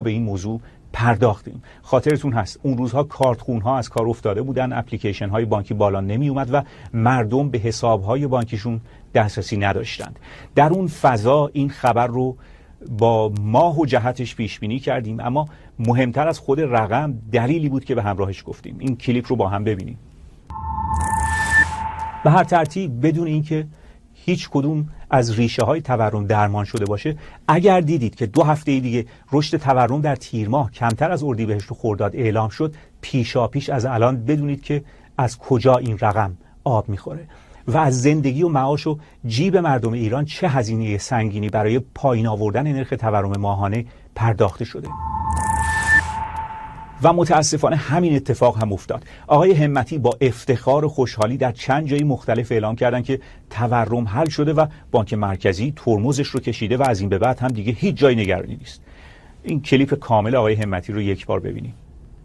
به این موضوع پرداختیم. خاطرتون هست اون روزها کارتخونها از کار افتاده بودن، اپلیکیشن های بانکی بالا نمی اومد و مردم به حساب های بانکیشون دسترسی نداشتند. در اون فضا این خبر رو با ماه و جهتش پیش بینی کردیم، اما مهمتر از خود رقم دلیلی بود که به همراهش گفتیم. این کلیپ رو با هم ببینیم. به هر ترتیب بدون اینکه هیچ کدوم از ریشه های تورم درمان شده باشه، اگر دیدید که 2 هفته دیگه رشد تورم در تیر ماه کمتر از اردیبهشت و خرداد اعلام شد، پیشاپیش از الان بدونید که از کجا این رقم آب میخوره و از زندگی و معاش و جیب مردم ایران چه هزینه سنگینی برای پایین آوردن نرخ تورم ماهانه پرداخته شده. و متاسفانه همین اتفاق هم افتاد. آقای همتی با افتخار و خوشحالی در چند جای مختلف اعلام کردن که تورم حل شده و بانک مرکزی ترمزش رو کشیده و از این به بعد هم دیگه هیچ جای نگرانی نیست. این کلیپ کامل آقای همتی رو یک بار ببینیم.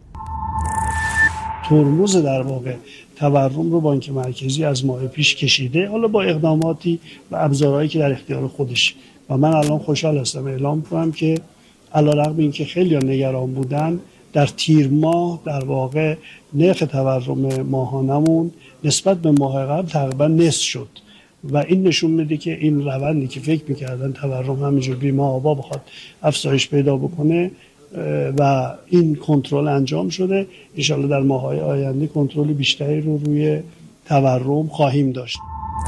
ترمز در واقع تورم رو بانک مرکزی از ماه پیش کشیده، حالا با اقداماتی و ابزارهایی که در اختیار خودش، و من الان خوشحال هستم اعلام کنم که علیرغم اینکه خیلی نگران بودن، در تیر ماه در واقع نرخ تورم ماهانمون نسبت به ماه قبل تقریبا نصف شد و این نشون میده که این روندی که فکر میکردن تورم همینجور بی‌ماه آبا بخواد افزایش پیدا بکنه و این کنترل انجام شده. ان شاءالله در ماه‌های آینده کنترل بیشتری رو روی تورم خواهیم داشت.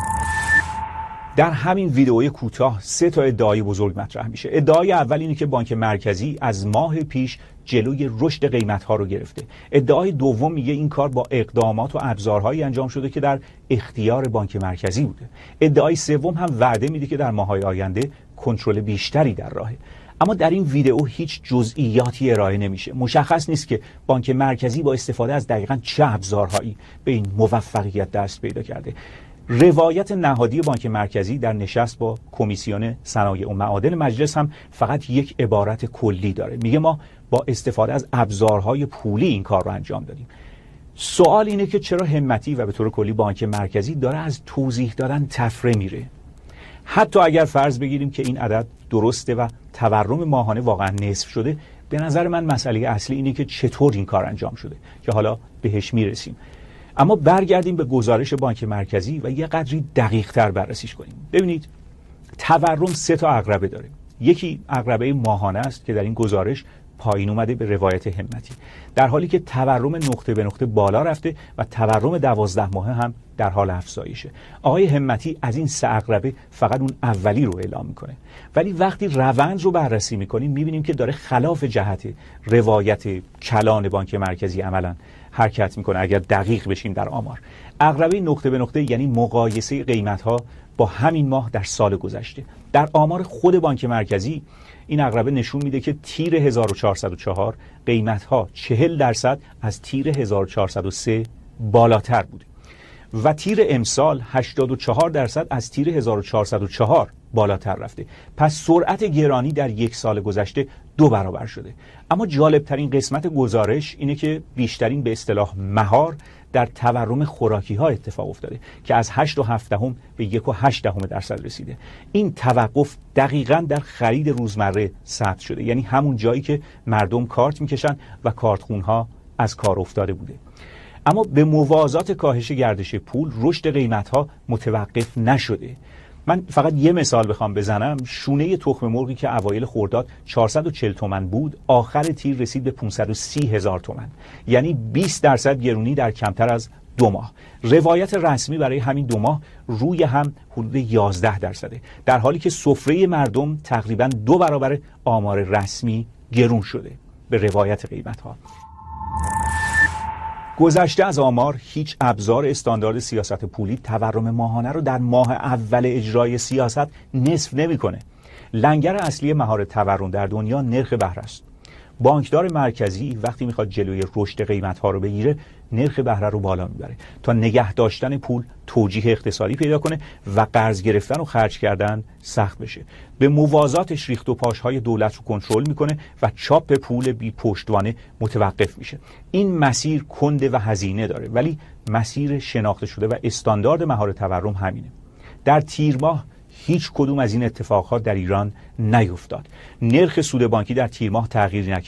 در همین ویدئوی کوتاه 3 تا ادعای بزرگ مطرح میشه. ادعای اول اینه که بانک مرکزی از ماه پیش جلوی رشد قیمت‌ها رو گرفته. ادعای دوم میگه این کار با اقدامات و ابزارهایی انجام شده که در اختیار بانک مرکزی بوده. ادعای سوم هم وعده میده که در ماه‌های آینده کنترل بیشتری در راهه. اما در این ویدئو هیچ جزئیاتی ارائه نمیشه. مشخص نیست که بانک مرکزی با استفاده از دقیقاً چه ابزارهایی به این موفقیت دست پیدا کرده. روایت نهادی بانک مرکزی در نشست با کمیسیون صنایع و معادن مجلس هم فقط یک عبارت کلی داره. میگه ما با استفاده از ابزارهای پولی این کار رو انجام دادیم. سوال اینه که چرا همتی و به طور کلی بانک مرکزی داره از توضیح دادن تفره میره؟ حتی اگر فرض بگیریم که این عدد درسته و تورم ماهانه واقعا نصف شده، به نظر من مسئله اصلی اینه که چطور این کار انجام شده که حالا بهش میرسیم. اما برگردیم به گزارش بانک مرکزی و یه قدری دقیق تر بررسیش کنیم. ببینید تورم 3 تا عقربه داره. یکی عقربه ماهانه است که در این گزارش پایین اومده به روایت همتی، در حالی که تورم نقطه به نقطه بالا رفته و تورم 12 ماهه هم در حال افزایشه. آقای همتی از این 3 عقربه فقط اون اولی رو اعلام میکنه، ولی وقتی روند رو بررسی میکنیم میبینیم که داره خلاف جهت روایت کلان بانک مرکزی عملا حرکت میکنه. اگر دقیق بشیم در آمار، عقربه نقطه به نقطه یعنی مقایسه قیمت‌ها با همین ماه در سال گذشته، در آمار خود بانک مرکزی این عقربه نشون میده که تیر 1404 قیمت‌ها 40% از تیر 1403 بالاتر بوده و تیر امسال 84% از تیر 1404 بالاتر رفته. پس سرعت گرانی در 1 سال گذشته 2 برابر شده. اما جالبترین قسمت گزارش اینه که بیشترین به اصطلاح مهار در تورم خوراکی ها اتفاق افتاده که از 8.7 به 1.8% رسیده. این توقف دقیقاً در خرید روزمره ثبت شده، یعنی همون جایی که مردم کارت میکشن و کارتخونها از کار افتاده بوده. اما به موازات کاهش گردش پول رشد قیمت‌ها متوقف نشده. من فقط یه مثال بخوام بزنم، شونه تخم مرغی که اوایل خرداد 440 تومن بود، آخر تیر رسید به 530,000 تومن، یعنی 20% گرونی در کمتر از 2 ماه. روایت رسمی برای همین 2 ماه روی هم حدود 11%، در حالی که سفره مردم تقریباً 2 برابر آمار رسمی گرون شده به روایت قیمت‌ها. گذشته از آمار، هیچ ابزار استاندارد سیاست پولی تورم ماهانه رو در ماه اول اجرای سیاست نصف نمی‌کنه. لنگر اصلی مهار تورم در دنیا نرخ بهره است. بانکدار مرکزی وقتی میخواد جلوی رشد قیمت‌ها رو بگیره، نرخ بهره رو بالا میبره تا نگه داشتن پول توجیه اقتصادی پیدا کنه و قرض گرفتن و خرج کردن سخت بشه. به موازاتش ریخت و پاشهای دولت رو کنترل میکنه و چاپ پول بی پشتوانه متوقف میشه. این مسیر کنده و هزینه داره، ولی مسیر شناخته شده و استاندارد مهار تورم همینه. در تیر ماه هیچ کدوم از این اتفاقات در ایران نیفتاد. نرخ سود بانکی در تیر ماه تغییر نکرد.